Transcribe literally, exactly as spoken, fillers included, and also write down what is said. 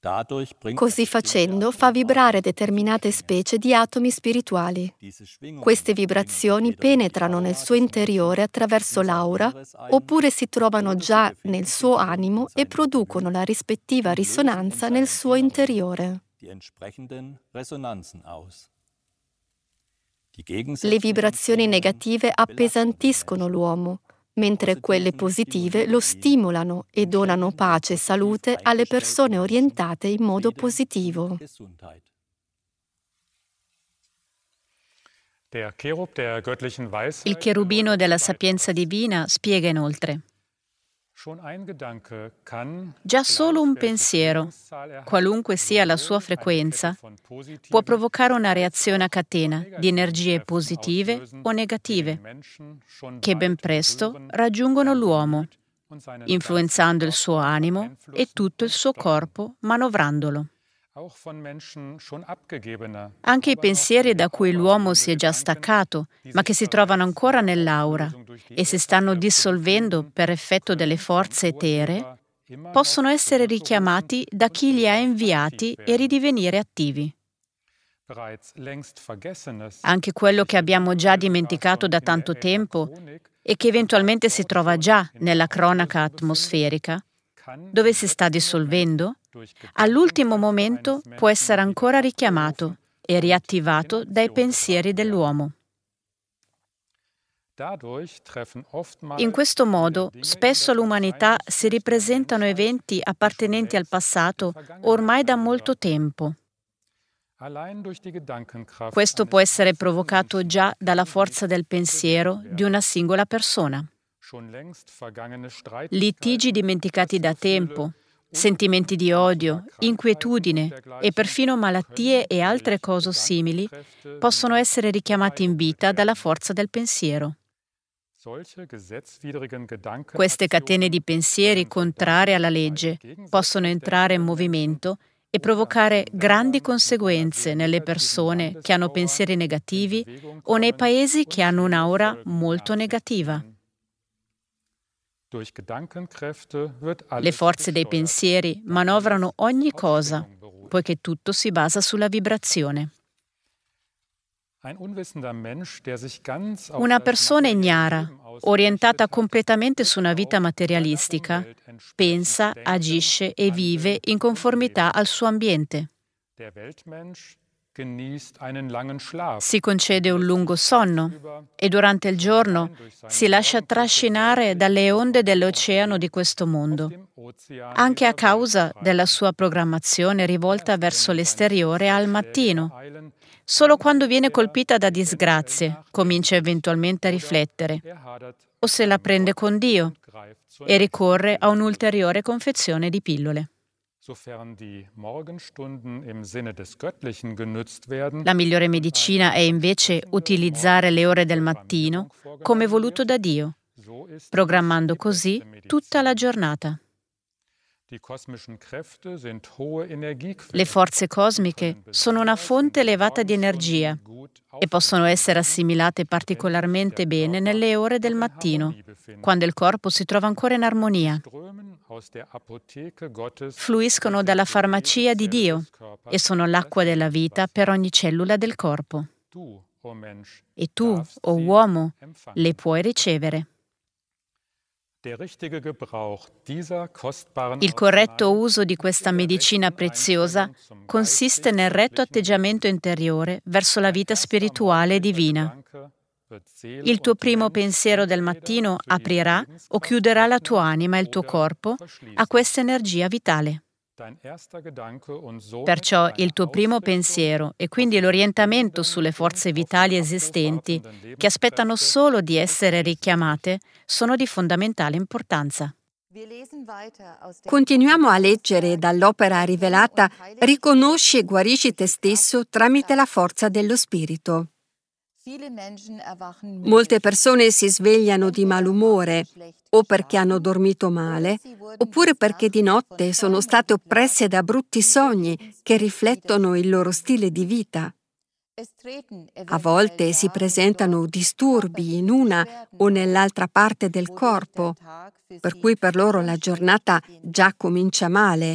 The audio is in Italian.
Così facendo fa vibrare determinate specie di atomi spirituali. Queste vibrazioni penetrano nel suo interiore attraverso l'aura oppure si trovano già nel suo animo e producono la rispettiva risonanza nel suo interiore. Le vibrazioni negative appesantiscono l'uomo, mentre quelle positive lo stimolano e donano pace e salute alle persone orientate in modo positivo. Il cherubino della sapienza divina spiega inoltre: già solo un pensiero, qualunque sia la sua frequenza, può provocare una reazione a catena di energie positive o negative, che ben presto raggiungono l'uomo, influenzando il suo animo e tutto il suo corpo, manovrandolo. Anche i pensieri da cui l'uomo si è già staccato, ma che si trovano ancora nell'aura e si stanno dissolvendo per effetto delle forze eteree, possono essere richiamati da chi li ha inviati e ridivenire attivi. Anche quello che abbiamo già dimenticato da tanto tempo e che eventualmente si trova già nella cronaca atmosferica, dove si sta dissolvendo, all'ultimo momento può essere ancora richiamato e riattivato dai pensieri dell'uomo. In questo modo, spesso all'umanità si ripresentano eventi appartenenti al passato ormai da molto tempo. Questo può essere provocato già dalla forza del pensiero di una singola persona. Litigi dimenticati da tempo, sentimenti di odio, inquietudine e perfino malattie e altre cose simili possono essere richiamati in vita dalla forza del pensiero. Queste catene di pensieri contrarie alla legge possono entrare in movimento e provocare grandi conseguenze nelle persone che hanno pensieri negativi o nei paesi che hanno un'aura molto negativa. Le forze dei pensieri manovrano ogni cosa, poiché tutto si basa sulla vibrazione. Una persona ignara, orientata completamente su una vita materialistica, pensa, agisce e vive in conformità al suo ambiente. Si concede un lungo sonno e durante il giorno si lascia trascinare dalle onde dell'oceano di questo mondo, anche a causa della sua programmazione rivolta verso l'esteriore al mattino. Solo quando viene colpita da disgrazie comincia eventualmente a riflettere, o se la prende con Dio e ricorre a un'ulteriore confezione di pillole. La migliore medicina è invece utilizzare le ore del mattino come voluto da Dio, programmando così tutta la giornata. Le forze cosmiche sono una fonte elevata di energia e possono essere assimilate particolarmente bene nelle ore del mattino, quando il corpo si trova ancora in armonia. Fluiscono dalla farmacia di Dio e sono l'acqua della vita per ogni cellula del corpo. E tu, o uomo, le puoi ricevere. Il corretto uso di questa medicina preziosa consiste nel retto atteggiamento interiore verso la vita spirituale e divina. Il tuo primo pensiero del mattino aprirà o chiuderà la tua anima e il tuo corpo a questa energia vitale. Perciò il tuo primo pensiero e quindi l'orientamento sulle forze vitali esistenti, che aspettano solo di essere richiamate, sono di fondamentale importanza. Continuiamo a leggere dall'opera rivelata Riconosci e guarisci te stesso tramite la forza dello Spirito. Molte persone si svegliano di malumore, o perché hanno dormito male, oppure perché di notte sono state oppresse da brutti sogni che riflettono il loro stile di vita. A volte si presentano disturbi in una o nell'altra parte del corpo, per cui per loro la giornata già comincia male